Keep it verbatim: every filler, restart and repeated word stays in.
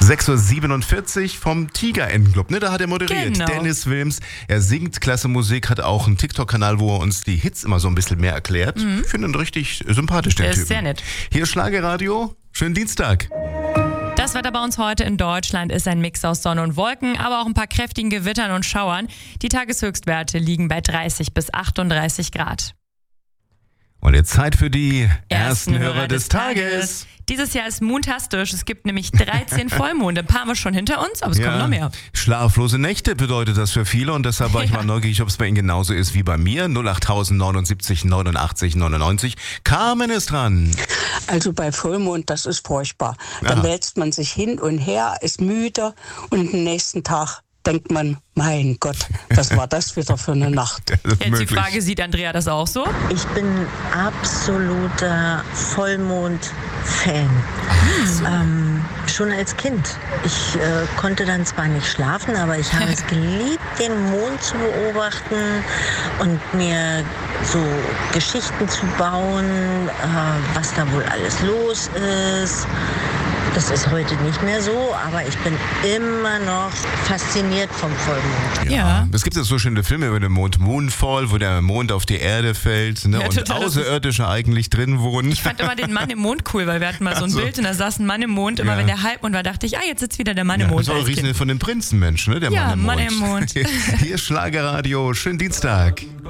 sechs Uhr siebenundvierzig vom Tigerentenclub, ne? Da hat er moderiert. Genau. Dennis Wilms. Er singt klasse Musik, hat auch einen TikTok-Kanal, wo er uns die Hits immer so ein bisschen mehr erklärt. Mhm. Ich finde ihn richtig sympathisch, den Der Typen. ist sehr nett. Hier Schlagerradio. Schönen Dienstag. Das Wetter bei uns heute in Deutschland ist ein Mix aus Sonne und Wolken, aber auch ein paar kräftigen Gewittern und Schauern. Die Tageshöchstwerte liegen bei dreißig bis achtunddreißig Grad. Und jetzt Zeit für die ersten, Ersten Hörer des Tages. Dieses Jahr ist moontastisch. Es gibt nämlich dreizehn Vollmonde. Ein paar haben wir schon hinter uns, aber es kommen noch mehr. Schlaflose Nächte bedeutet das für viele und deshalb war ich Ja. mal neugierig, ob es bei Ihnen genauso ist wie bei mir. null acht neunundsiebzig neunundachtzig neunundneunzig. Carmen ist dran. Also bei Vollmond, das ist furchtbar. Dann Aha. wälzt man sich hin und her, ist müde und am nächsten Tag denkt man, mein Gott, was war das wieder für eine Nacht? Das ist Jetzt die möglich. Frage, sieht Andrea das auch so? Ich bin absoluter Vollmond-Fan. Ähm, schon als Kind. Ich äh, konnte dann zwar nicht schlafen, aber ich habe es geliebt, den Mond zu beobachten und mir so Geschichten zu bauen, äh, was da wohl alles los ist. Das ist heute nicht mehr so, aber ich bin immer noch fasziniert vom Vollmond. Ja. Es gibt ja so schöne Filme über den Mond, Moonfall, wo der Mond auf die Erde fällt, ne, Ja, und total. Außerirdische eigentlich drin wohnen. Ich fand immer den Mann im Mond cool, weil wir hatten mal so ein Also. Bild und da saß ein Mann im Mond. Immer Ja. wenn der Halbmond war, dachte ich, ah, jetzt sitzt wieder der Mann im Ja, Mond. das war auch als Riesen Kind. von den Prinzenmenschen, ne? Der Ja, Mann im Mann Mond. im Mond. Hier ist Schlagerradio. Schönen Dienstag.